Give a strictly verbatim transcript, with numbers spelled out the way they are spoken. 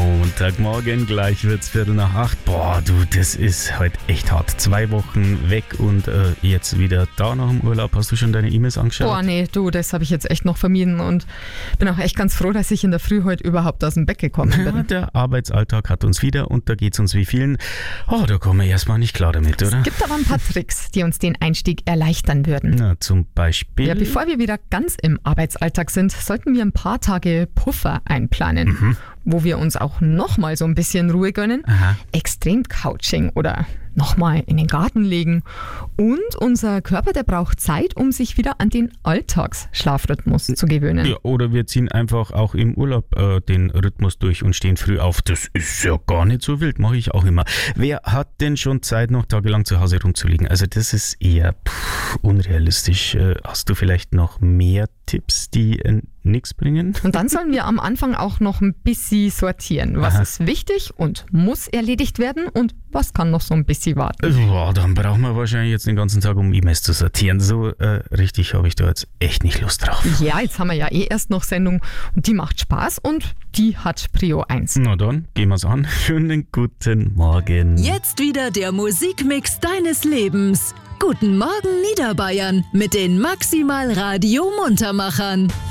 Montagmorgen, gleich wird's Viertel nach acht. Boah, du, das ist heute echt hart. Zwei Wochen weg und äh, jetzt wieder da nach dem Urlaub. Hast du schon deine E-Mails angeschaut? Boah, nee, du, das habe ich jetzt echt noch vermieden und bin auch echt ganz froh, dass ich in der Früh heute überhaupt aus dem Bett gekommen bin. Ja, der Arbeitsalltag hat uns wieder und da geht's uns wie vielen. Oh, da kommen wir erstmal nicht klar damit, oder? Es gibt aber ein paar Tricks, die uns den Einstieg erleichtern würden. Na, zum Beispiel? Ja, bevor wir wieder ganz im Arbeitsalltag sind, sollten wir ein paar Tage Puffer einplanen, mhm. wo wir uns auch nochmal so ein bisschen Ruhe gönnen, Aha. Extrem-Couching oder nochmal in den Garten legen. Und unser Körper, der braucht Zeit, um sich wieder an den Alltagsschlafrhythmus zu gewöhnen. Ja, oder wir ziehen einfach auch im Urlaub äh, den Rhythmus durch und stehen früh auf. Das ist ja gar nicht so wild, mache ich auch immer. Wer hat denn schon Zeit, noch tagelang zu Hause rumzuliegen? Also das ist eher pff, unrealistisch. Äh, hast du vielleicht noch mehr Tipps, die äh, nichts bringen? Und dann sollen wir am Anfang auch noch ein bisschen sortieren. Was Aha. ist wichtig und muss erledigt werden und was kann noch so ein bisschen warten? Boah, dann brauchen wir wahrscheinlich jetzt den ganzen Tag, um E-Mails zu sortieren. So äh, richtig habe ich da jetzt echt nicht Lust drauf. Ja, jetzt haben wir ja eh erst noch Sendung und die macht Spaß und die hat Prio eins. Na dann, gehen wir's an. Schönen guten Morgen. Jetzt wieder der Musikmix deines Lebens. Guten Morgen Niederbayern mit den Maximal Radio Muntermachern.